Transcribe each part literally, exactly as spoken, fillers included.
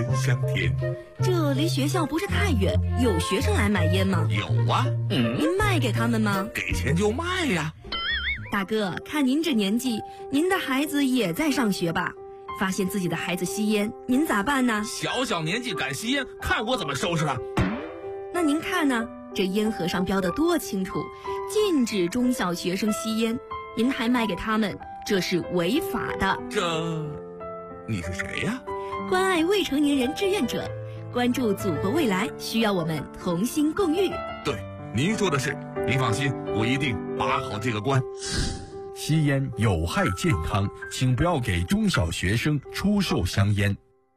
香甜。 这离学校不是太远，有学生来买烟吗？ 有啊。 嗯，您卖给他们吗？ 给钱就卖呀。 大哥，看您这年纪，您的孩子也在上学吧？发现自己的孩子吸烟，您咋办呢？ 小小年纪敢吸烟，看我怎么收拾他。 那您看呢？这烟盒上标的多清楚，禁止中小学生吸烟，您还卖给他们，这是违法的。 这，你是谁呀？ 关爱未成年人志愿者，关注祖国未来，需要我们同心共育。 对，您说的是，您放心，我一定把好这个关。 吸烟有害健康，请不要给中小学生出售香烟。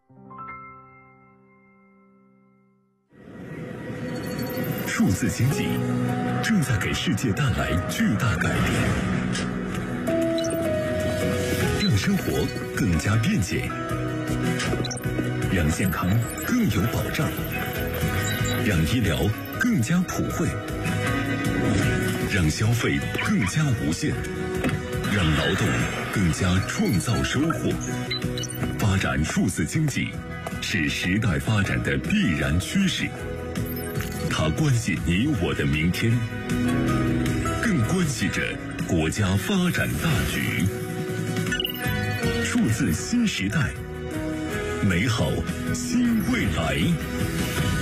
数字经济正在给世界带来巨大改变，让生活更加便捷，让健康更有保障，让医疗更加普惠，让消费更加无限，让劳动更加创造收获。发展数字经济是时代发展的必然趋势，它关系你我的明天，更关系着国家发展大局。数字新时代，美好新未来。